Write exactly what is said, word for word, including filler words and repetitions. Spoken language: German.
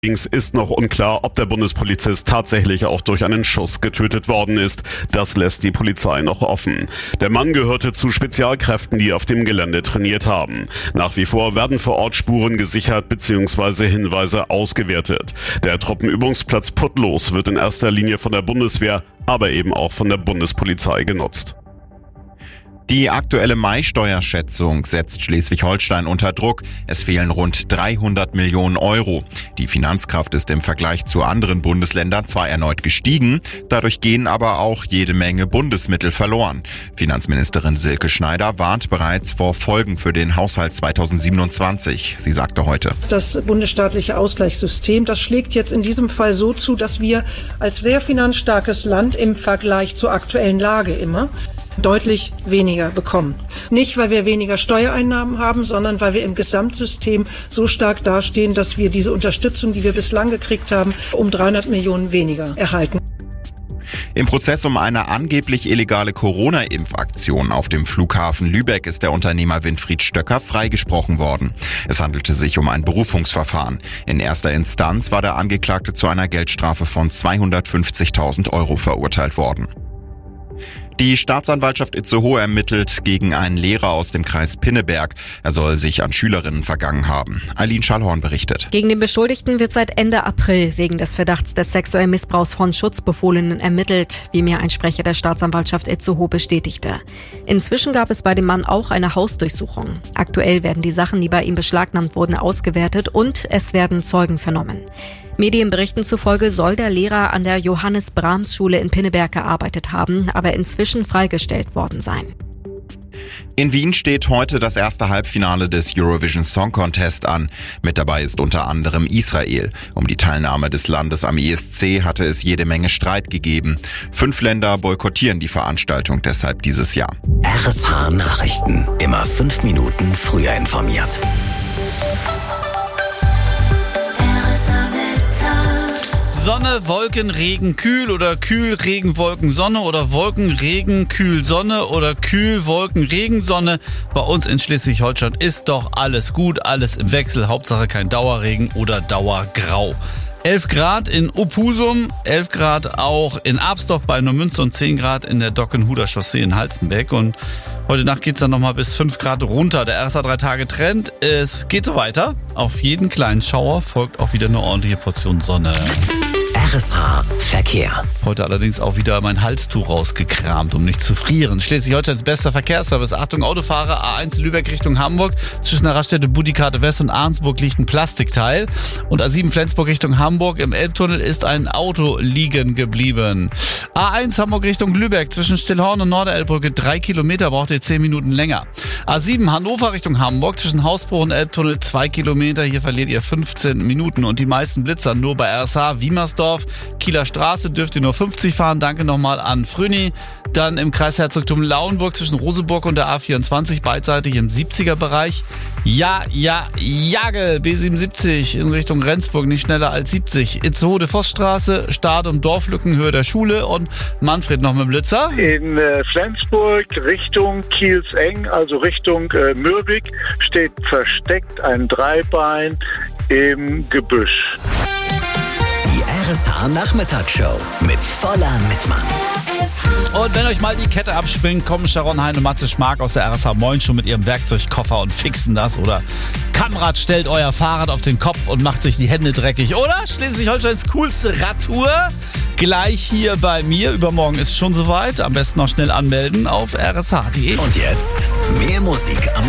Allerdings ist noch unklar, ob der Bundespolizist tatsächlich auch durch einen Schuss getötet worden ist. Das lässt die Polizei noch offen. Der Mann gehörte zu Spezialkräften, die auf dem Gelände trainiert haben. Nach wie vor werden vor Ort Spuren gesichert bzw. Hinweise ausgewertet. Der Truppenübungsplatz Putlos wird in erster Linie von der Bundeswehr, aber eben auch von der Bundespolizei genutzt. Die aktuelle Mai-Steuerschätzung setzt Schleswig-Holstein unter Druck. Es fehlen rund dreihundert Millionen Euro. Die Finanzkraft ist im Vergleich zu anderen Bundesländern zwar erneut gestiegen, dadurch gehen aber auch jede Menge Bundesmittel verloren. Finanzministerin Silke Schneider warnt bereits vor Folgen für den Haushalt zweitausendsiebenundzwanzig. Sie sagte heute: Das bundesstaatliche Ausgleichssystem, das schlägt jetzt in diesem Fall so zu, dass wir als sehr finanzstarkes Land im Vergleich zur aktuellen Lage immer deutlich weniger bekommen. Nicht, weil wir weniger Steuereinnahmen haben, sondern weil wir im Gesamtsystem so stark dastehen, dass wir diese Unterstützung, die wir bislang gekriegt haben, um dreihundert Millionen weniger erhalten. Im Prozess um eine angeblich illegale Corona-Impfaktion auf dem Flughafen Lübeck ist der Unternehmer Winfried Stöcker freigesprochen worden. Es handelte sich um ein Berufungsverfahren. In erster Instanz war der Angeklagte zu einer Geldstrafe von zweihundertfünfzigtausend Euro verurteilt worden. Die Staatsanwaltschaft Itzehoe ermittelt gegen einen Lehrer aus dem Kreis Pinneberg. Er soll sich an Schülerinnen vergangen haben. Eileen Schallhorn berichtet. Gegen den Beschuldigten wird seit Ende April wegen des Verdachts des sexuellen Missbrauchs von Schutzbefohlenen ermittelt, wie mir ein Sprecher der Staatsanwaltschaft Itzehoe bestätigte. Inzwischen gab es bei dem Mann auch eine Hausdurchsuchung. Aktuell werden die Sachen, die bei ihm beschlagnahmt wurden, ausgewertet und es werden Zeugen vernommen. Medienberichten zufolge soll der Lehrer an der Johannes-Brahms-Schule in Pinneberg gearbeitet haben, aber inzwischen freigestellt worden sein. In Wien steht heute das erste Halbfinale des Eurovision Song Contest an. Mit dabei ist unter anderem Israel. Um die Teilnahme des Landes am E S C hatte es jede Menge Streit gegeben. Fünf Länder boykottieren die Veranstaltung deshalb dieses Jahr. R S H Nachrichten. Immer fünf Minuten früher informiert. Sonne, Wolken, Regen, Kühl oder Kühl, Regen, Wolken, Sonne oder Wolken, Regen, Kühl, Sonne oder Kühl, Wolken, Regen, Sonne. Bei uns in Schleswig-Holstein ist doch alles gut, alles im Wechsel. Hauptsache kein Dauerregen oder Dauergrau. elf Grad in Opusum, elf Grad auch in Absdorf bei Neumünster und zehn Grad in der Dockenhuder Chaussee in Halstenbeck. Und heute Nacht geht's dann nochmal bis fünf Grad runter. Der R S A drei Tage Trend. Es geht so weiter. Auf jeden kleinen Schauer folgt auch wieder eine ordentliche Portion Sonne. R S H Verkehr. Heute allerdings auch wieder mein Halstuch rausgekramt, um nicht zu frieren. Schleswig-Holsteins bester Verkehrsservice. Achtung Autofahrer, A eins Lübeck Richtung Hamburg. Zwischen der Raststätte Budikarte West und Arnsburg liegt ein Plastikteil. Und A sieben Flensburg Richtung Hamburg. Im Elbtunnel ist ein Auto liegen geblieben. A eins Hamburg Richtung Lübeck. Zwischen Stillhorn und Norderelbbrücke drei Kilometer, braucht ihr zehn Minuten länger. A sieben Hannover Richtung Hamburg. Zwischen Hausbruch und Elbtunnel zwei Kilometer. Hier verliert ihr fünfzehn Minuten. Und die meisten Blitzer nur bei R S H. Wiemersdorf, Kieler Straße dürft ihr nur fünfzig fahren. Danke nochmal an Früni. Dann im Kreisherzogtum Lauenburg zwischen Roseburg und der A vierundzwanzig beidseitig im siebziger Bereich. Ja, ja, Jagel, B siebenundsiebzig in Richtung Rendsburg nicht schneller als siebzig. Itzehoe Vossstraße, Start- und Dorflücken, Höhe der Schule und Manfred noch mit dem Blitzer. In äh, Flensburg Richtung Kielseng, also Richtung äh, Mürwik, steht versteckt ein Dreibein im Gebüsch. Die R S H Nachmittagsshow mit voller Mitmann. Und wenn euch mal die Kette abspringt, kommen Sharon Hein und Matze Schmark aus der R S H Moin schon mit ihrem Werkzeugkoffer und fixen das. Oder Kamrad stellt euer Fahrrad auf den Kopf und macht sich die Hände dreckig. Oder Schleswig-Holsteins coolste Radtour. Gleich hier bei mir. Übermorgen ist schon soweit. Am besten noch schnell anmelden auf r s h punkt d e. Und jetzt mehr Musik am